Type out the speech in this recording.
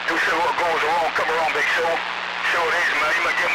You see what goes wrong, come around, Big Show. Sure it is, man. You might get